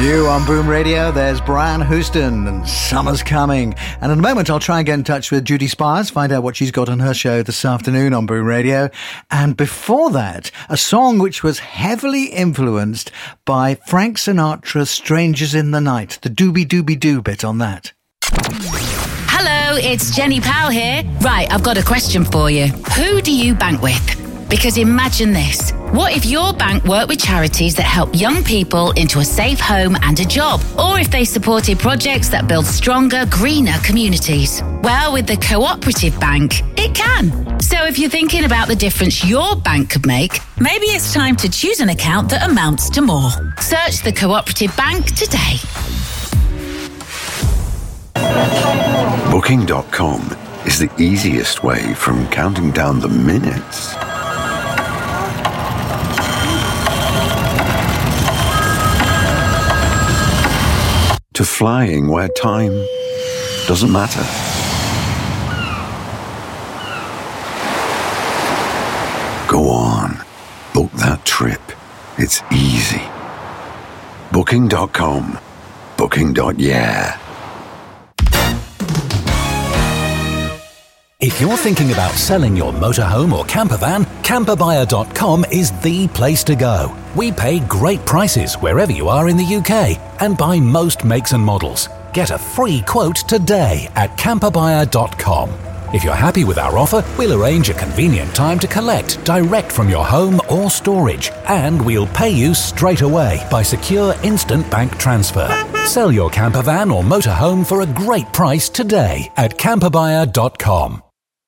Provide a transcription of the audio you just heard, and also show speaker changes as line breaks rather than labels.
New on Boom Radio, there's Brian Houston and Summer's Coming. And in a moment, I'll try and get in touch with Judy Spires, find out what she's got on her show this afternoon on Boom Radio. And before that, a song which was heavily influenced by Frank Sinatra's Strangers in the Night, the doobie-doobie-doo bit on that.
Hello, it's Jenny Powell here. Right, I've got a question for you. Who do you bank with? Because imagine this. What if your bank worked with charities that help young people into a safe home and a job? Or if they supported projects that build stronger, greener communities? Well, with the Cooperative Bank, it can. So if you're thinking about the difference your bank could make, maybe it's time to choose an account that amounts to more. Search the Cooperative Bank today.
Booking.com is the easiest way from counting down the minutes to flying where time doesn't matter. Go on, book that trip. It's easy. Booking.com. Booking.yeah.
If you're thinking about selling your motorhome or campervan, camperbuyer.com is the place to go. We pay great prices wherever you are in the UK and buy most makes and models. Get a free quote today at camperbuyer.com. If you're happy with our offer, we'll arrange a convenient time to collect direct from your home or storage, and we'll pay you straight away by secure instant bank transfer. Sell your campervan or motorhome for a great price today at camperbuyer.com.